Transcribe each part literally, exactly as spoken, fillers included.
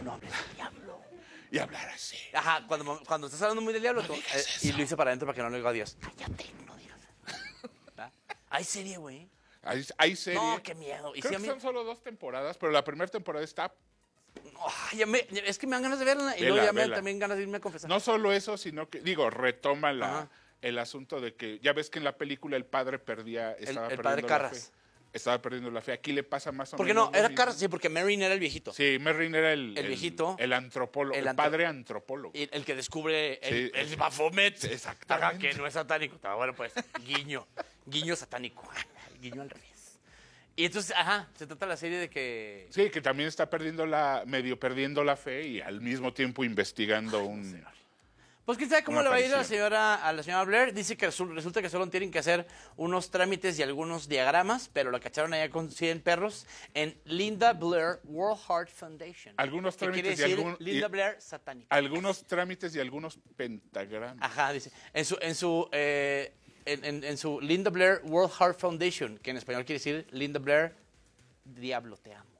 no hables del diablo. Y hablar así. Ajá, cuando, cuando estás hablando muy del diablo, No tú, digas eh, eso. y lo hice para adentro para que no le diga a Dios. Cállate, no digas eso. ¿Ah? Hay serie, güey. Hay, hay serie. No, qué miedo. Y Creo sí, a que mí- son solo dos temporadas, pero la primera temporada está... Oh, ya me- es que me dan ganas de verla y Vela, luego ya me dan vela. también ganas de irme a confesar. No solo eso, sino que, digo, retoma la, Ajá. el asunto de que, ya ves que en la película el padre perdía, estaba el perdiendo padre la Carras. fe. Estaba perdiendo la fe. Aquí le pasa más o Porque menos no, lo era mismo. Carras, sí, porque Merrin era el viejito. Sí, Merrin era el... El viejito. El antropólogo, El el, antro- padre antropólogo. El, el que descubre el, Sí, el es- Baphomet. sí, exactamente. Ajá, que no es satánico. Está bueno, pues, guiño. Guiño satánico. Guiño al revés. Y entonces, ajá, se trata la serie de que... Sí, que también está perdiendo la, medio perdiendo la fe y al mismo tiempo investigando un... Pues quién sabe cómo Una le va a ir a la aparición. señora, a la señora Blair. Dice que resu- resulta que solo tienen que hacer unos trámites y algunos diagramas, pero la cacharon allá con cien perros en Linda Blair World Heart Foundation. Algunos que quiere trámites y decir algún- Linda y- Blair satánica. Algunos trámites y algunos pentagramas. Ajá, dice. En su, en su, eh, en, en- en su Linda Blair World Heart Foundation, que en español quiere decir Linda Blair, diablo te amo.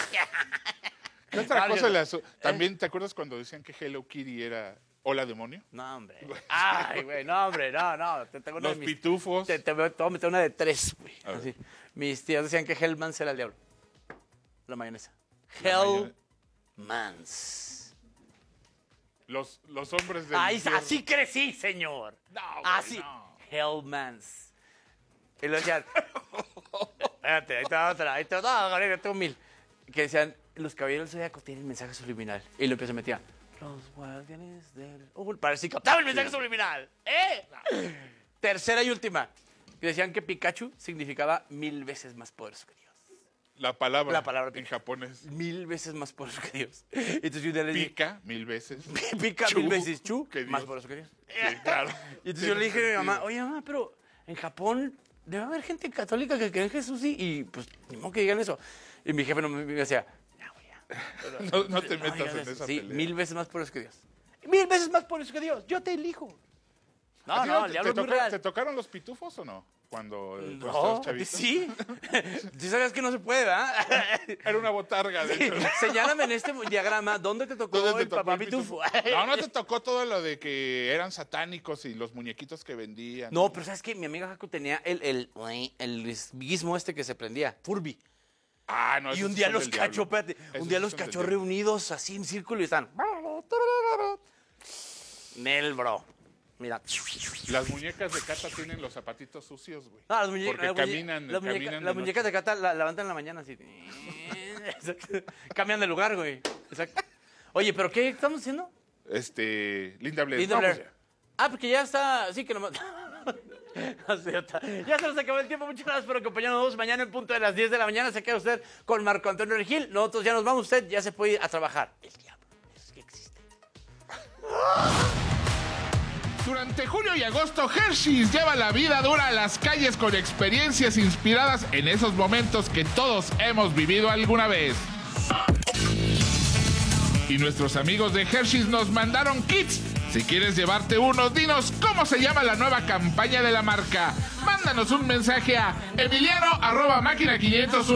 ¿Qué otra Claro, cosa yo- le asu- También, ¿te acuerdas cuando decían que Hello Kitty era hola demonio? No, hombre. Ay, güey, no, hombre, no, no. Te tengo una Los de mis- pitufos. Te, te voy a meter una de tres, güey. A ver. Así. Mis tías decían que Hellmans era el diablo. La mayonesa. La mayone- Hellmans. Los, los hombres del Ay, infierno. así crecí, señor. No, güey, Así. no. Hellmans. Y lo decían. Espérate, ahí está otra. Ahí está otra. Gabriel, tengo mil. Que decían, los caballeros del Zodiaco tienen mensaje subliminal. Y lo empezó a meter. Los guardianes del... Oh, parece que captaba el mensaje subliminal. ¿Eh? Tercera y última. Que decían que Pikachu significaba mil veces más poderoso que Dios. La palabra, La palabra en pica. japonés. Mil veces más poderoso que Dios. Entonces yo le dije, Pica mil veces. pica Chu, mil veces chu, que Dios. más poderoso que Dios. Sí, claro. Y entonces yo le dije a mi Tiene mamá, sentido. oye mamá, pero en Japón debe haber gente católica que cree en Jesús y, y pues ni modo que digan eso. Y mi jefe no me, me decía, no, güey, ya. No, no te No metas digas en eso. esa Sí, pelea. mil veces más poderoso que Dios. Mil veces más poderoso que Dios. Yo te elijo. No, ¿A ti no, te- el te, diablo es muy tocaron, real. ¿Te tocaron los pitufos o no? Cuando, cuando No, estabas chavito. sí. Sí sabías que no se puede, ¿verdad? Era una botarga, de hecho. Señálame en este diagrama dónde te tocó ¿Dónde te el tocó papá el pitufo. No, no te tocó todo lo de que eran satánicos y los muñequitos que vendían. No, pero ¿sabes qué? Mi amiga Jaco tenía el, el, el guismo este que se prendía, Furby. Ah, no, Y esos un día son los del diablo. cachó, espérate, Esos un día sí los son del cachó diablo. reunidos así en círculo y están... Nel, bro. Mira. Las muñecas de Cata tienen los zapatitos sucios, güey. No, las muñe- Porque las muñe- caminan, las muñeca- caminan las de muñecas de Cata la levantan en la mañana así. Exacto. Cambian de lugar, güey. Exacto. Oye, ¿pero qué estamos haciendo? noche. Este, Linda Blair. Linda Vamos Blair. Ah, porque ya está... Sí, que nomás... No sé, ya está. Ya se nos acabó el tiempo. Muchas gracias por acompañarnos mañana en punto de las diez de la mañana. Se queda usted con Marco Antonio Regil. Nosotros ya nos vamos. Usted ya se puede ir a trabajar. El diablo es que existe. Durante julio y agosto, Hershey's lleva la vida dura a las calles con experiencias inspiradas en esos momentos que todos hemos vivido alguna vez. Y nuestros amigos de Hershey's nos mandaron kits. Si quieres llevarte uno, dinos cómo se llama la nueva campaña de la marca. Mándanos un mensaje a emiliano arroba máquina quinientos uno.